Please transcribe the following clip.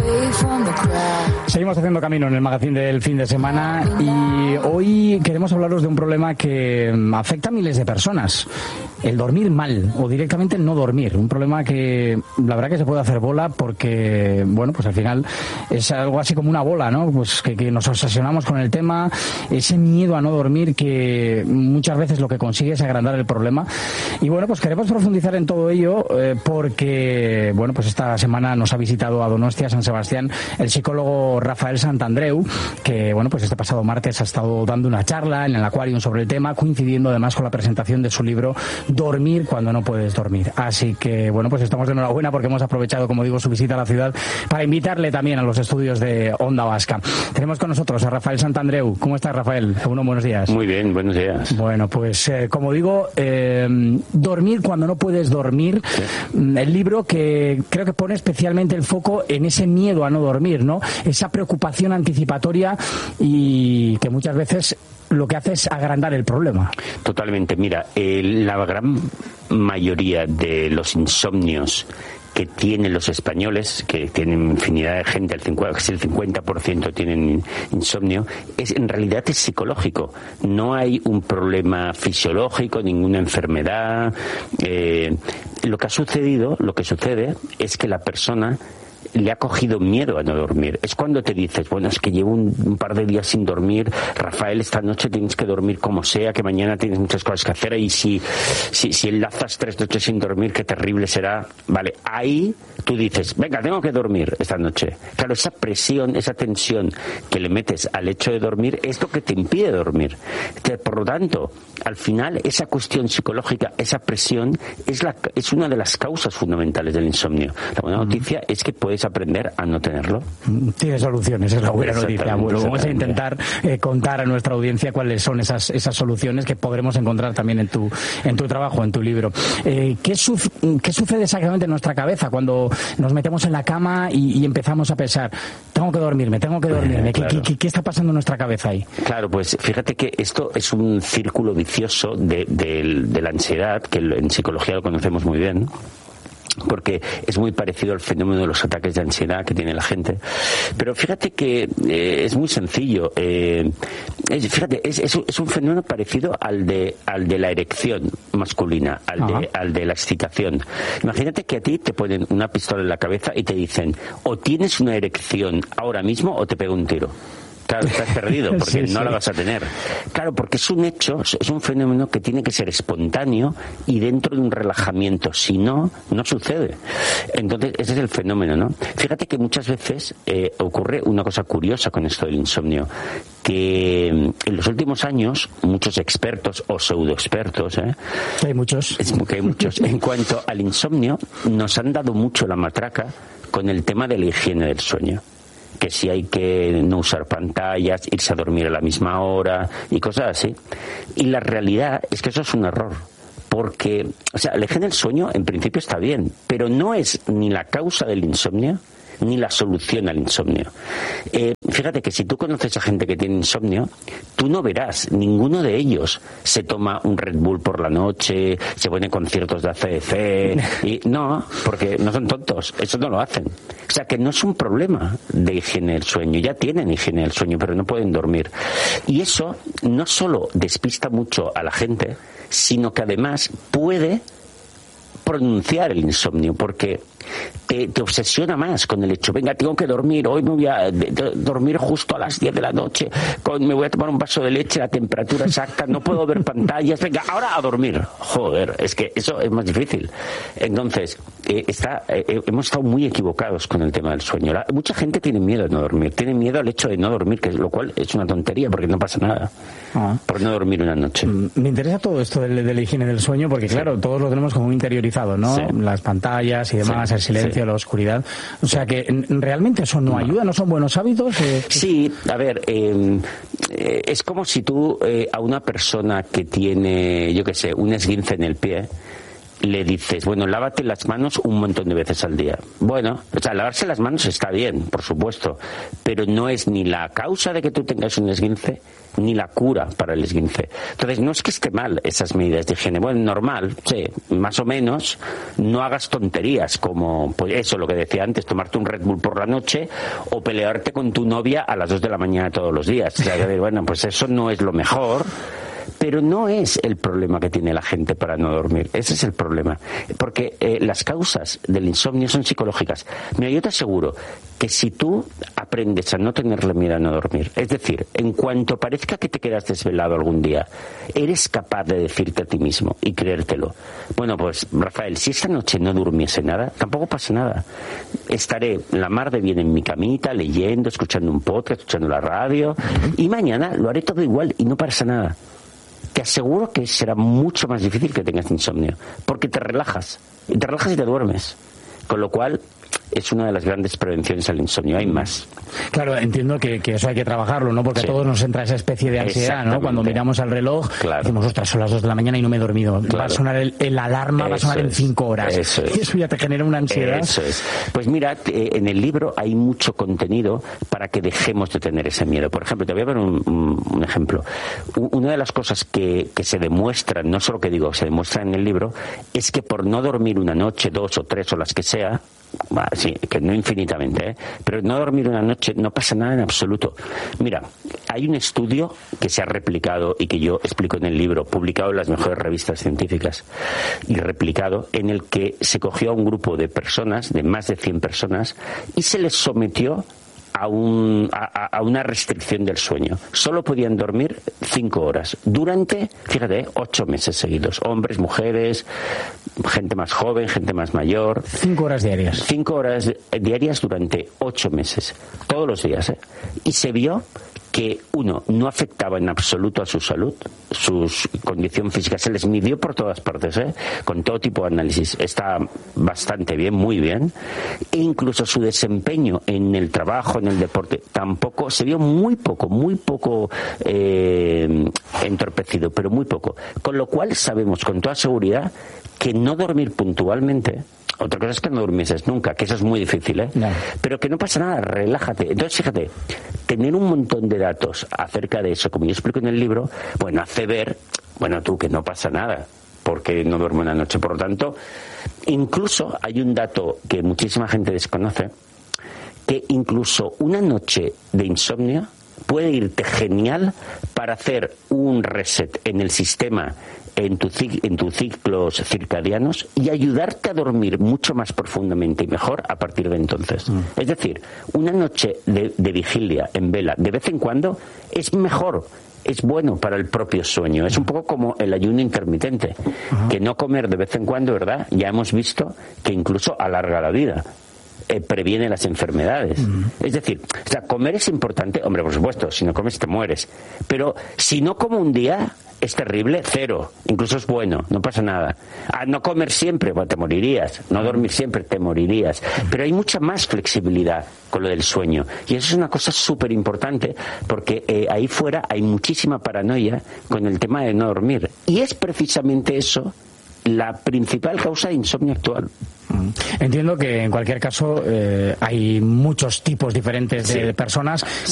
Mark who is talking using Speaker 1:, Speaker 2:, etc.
Speaker 1: Seguimos haciendo camino en el magazine del fin de semana y hoy queremos hablaros de un problema que afecta a miles de personas. El dormir mal o directamente no dormir. Un problema que la verdad que se puede hacer bola porque, bueno, pues al final es algo así como una bola, ¿no? Pues que nos obsesionamos con el tema, ese miedo a no dormir que muchas veces lo que consigue es agrandar el problema. Y bueno, pues queremos profundizar en todo ello porque, bueno, pues esta semana nos ha visitado a Donostia, San Sebastián, el psicólogo Rafael Santandreu, que, bueno, pues este pasado martes ha estado dando una charla en el Aquarium sobre el tema, coincidiendo además con la presentación de su libro Dormir cuando no puedes dormir. Así que, bueno, pues estamos de enhorabuena porque hemos aprovechado, como digo, su visita a la ciudad para invitarle también a los estudios de Onda Vasca. Tenemos con nosotros a Rafael Santandreu. ¿Cómo estás, Rafael? Buenos días.
Speaker 2: Muy bien, buenos días.
Speaker 1: Bueno, pues como digo, Dormir cuando no puedes dormir, sí. El libro que creo que pone especialmente el foco en ese miedo a no dormir, ¿no? Esa preocupación anticipatoria y que muchas veces lo que hace es agrandar el problema.
Speaker 2: Totalmente. Mira, la gran mayoría de los insomnios que tienen los españoles, que tienen infinidad de gente, casi el 50% tienen insomnio, en realidad es psicológico. No hay un problema fisiológico, ninguna enfermedad. Lo que sucede es que la persona le ha cogido miedo a no dormir. Es cuando te dices, bueno, es que llevo un par de días sin dormir, Rafael, esta noche tienes que dormir como sea, que mañana tienes muchas cosas que hacer, y si enlazas 3 noches sin dormir, qué terrible será. Vale, ahí tú dices, venga, tengo que dormir esta noche. Claro, esa presión, esa tensión que le metes al hecho de dormir es lo que te impide dormir. Por lo tanto, al final, esa cuestión psicológica, esa presión, es una de las causas fundamentales del insomnio. La buena noticia es que puedes aprender a no tenerlo.
Speaker 1: Tiene soluciones, es la buena noticia. Bueno, vamos a intentar contar a nuestra audiencia cuáles son esas soluciones que podremos encontrar también en tu trabajo, en tu libro. ¿Qué sucede exactamente en nuestra cabeza cuando nos metemos en la cama y empezamos a pensar, tengo que dormirme? Claro. ¿Qué está pasando en nuestra cabeza ahí?
Speaker 2: Claro, pues fíjate que esto es un círculo vicioso de la ansiedad, que en psicología lo conocemos muy bien, porque es muy parecido al fenómeno de los ataques de ansiedad que tiene la gente. Pero fíjate que es muy sencillo. Es un fenómeno parecido al de la erección masculina, al de la excitación. Imagínate que a ti te ponen una pistola en la cabeza y te dicen, o tienes una erección ahora mismo o te pego un tiro. Claro, estás perdido porque no la vas a tener. Claro, porque es un hecho, es un fenómeno que tiene que ser espontáneo y dentro de un relajamiento. Si no, no sucede. Entonces, ese es el fenómeno, ¿no? Fíjate que muchas veces ocurre una cosa curiosa con esto del insomnio, que en los últimos años muchos expertos o pseudoexpertos,
Speaker 1: hay muchos,
Speaker 2: en cuanto al insomnio, nos han dado mucho la matraca con el tema de la higiene del sueño. Que si hay que no usar pantallas, irse a dormir a la misma hora y cosas así. Y la realidad es que eso es un error. Porque, la higiene del sueño en principio está bien, pero no es ni la causa del insomnio ni la solución al insomnio. Fíjate que si tú conoces a gente que tiene insomnio, tú no verás, ninguno de ellos se toma un Red Bull por la noche, se pone conciertos de AC/DC, y no, porque no son tontos, eso no lo hacen. O sea que no es un problema de higiene del sueño, ya tienen higiene del sueño, pero no pueden dormir. Y eso no solo despista mucho a la gente, sino que además puede pronunciar el insomnio, porque te obsesiona más con el hecho, venga, tengo que dormir, hoy me voy a dormir justo a las 10 de la noche, me voy a tomar un vaso de leche, la temperatura exacta, no puedo ver pantallas, venga, ahora a dormir. Joder, es que eso es más difícil. Entonces, hemos estado muy equivocados con el tema del sueño. Mucha gente tiene miedo de no dormir, tiene miedo al hecho de no dormir, lo cual es una tontería, porque no pasa nada por no dormir una noche.
Speaker 1: Me interesa todo esto de la higiene del sueño, porque claro, todos lo tenemos como interiorizado, ¿no? Sí. Las pantallas y demás, el silencio, la oscuridad. O sea que realmente eso no ayuda, ¿no son buenos hábitos?
Speaker 2: Sí, a ver, es como si tú a una persona que tiene, yo qué sé, un esguince en el pie, le dices, bueno, lávate las manos un montón de veces al día. Bueno, o sea, lavarse las manos está bien, por supuesto, pero no es ni la causa de que tú tengas un esguince, ni la cura para el esguince. Entonces, no es que esté mal esas medidas de higiene. Bueno, normal, sí, más o menos. No hagas tonterías como, pues eso, lo que decía antes, tomarte un Red Bull por la noche o pelearte con tu novia a las 2 de la mañana todos los días. O sea, bueno, pues eso no es lo mejor. Pero no es el problema que tiene la gente para no dormir. Ese es el problema. Porque las causas del insomnio son psicológicas. Mira, yo te aseguro que si tú aprendes a no tenerle miedo a no dormir, es decir, en cuanto parezca que te quedas desvelado algún día, eres capaz de decirte a ti mismo y creértelo. Bueno, pues, Rafael, si esta noche no durmiese nada, tampoco pasa nada. Estaré la mar de bien en mi camita, leyendo, escuchando un podcast, escuchando la radio, y mañana lo haré todo igual y no pasa nada. Te aseguro que será mucho más difícil que tengas insomnio, porque te relajas y te duermes. Con lo cual, es una de las grandes prevenciones al insomnio. Hay más.
Speaker 1: Claro, entiendo que eso hay que trabajarlo, ¿no? Porque a todos nos entra esa especie de ansiedad, ¿no? Cuando miramos al reloj, decimos, ostras, son las 2 de la mañana y no me he dormido. Va a sonar el alarma, va a sonar en 5 horas. Y eso ya te genera una ansiedad.
Speaker 2: Eso es. Pues mira, en el libro hay mucho contenido para que dejemos de tener ese miedo. Por ejemplo, te voy a dar un ejemplo. Una de las cosas que se demuestran, no solo que digo, se demuestra en el libro, es que por no dormir una noche, 2 o 3 o las que sea, sí, que no infinitamente, pero no dormir una noche no pasa nada en absoluto. Mira, hay un estudio que se ha replicado y que yo explico en el libro, publicado en las mejores revistas científicas y replicado, en el que se cogió a un grupo de personas, de más de 100 personas, y se les sometió a una restricción del sueño. Solo podían dormir 5 horas durante, fíjate, 8 meses seguidos. Hombres, mujeres, gente más joven, gente más mayor.
Speaker 1: 5 horas diarias.
Speaker 2: 5 horas diarias durante 8 meses. Todos los días, ¿eh? Y se vio que, uno, no afectaba en absoluto a su salud, su condición física. Se les midió por todas partes, con todo tipo de análisis. Está bastante bien, muy bien. E incluso su desempeño en el trabajo, en el deporte, tampoco, se vio muy poco entorpecido, pero muy poco. Con lo cual sabemos con toda seguridad que no dormir puntualmente, otra cosa es que no durmieses nunca, que eso es muy difícil,
Speaker 1: No.
Speaker 2: Pero que no pasa nada, relájate. Entonces, fíjate, tener un montón de datos acerca de eso, como yo explico en el libro, bueno, hace ver, bueno, tú, que no pasa nada porque no duermo una noche. Por lo tanto, incluso hay un dato que muchísima gente desconoce, que incluso una noche de insomnio puede irte genial para hacer un reset en el sistema, en tus ciclos circadianos, y ayudarte a dormir mucho más profundamente y mejor a partir de entonces. Es decir, una noche de vigilia en vela de vez en cuando es mejor, es bueno para el propio sueño. Es un poco como el ayuno intermitente, que no comer de vez en cuando, ¿verdad? Ya hemos visto que incluso alarga la vida. Previene las enfermedades. Es decir, o sea, comer es importante, hombre, por supuesto, si no comes te mueres. Pero si no como un día, es terrible, 0. Incluso es bueno, no pasa nada. No comer siempre, bueno, te morirías. No dormir siempre, te morirías. Pero hay mucha más flexibilidad con lo del sueño. Y eso es una cosa súper importante, porque ahí fuera hay muchísima paranoia con el tema de no dormir. Y es precisamente eso la principal causa de insomnio actual.
Speaker 1: Entiendo que en cualquier caso hay muchos tipos diferentes de personas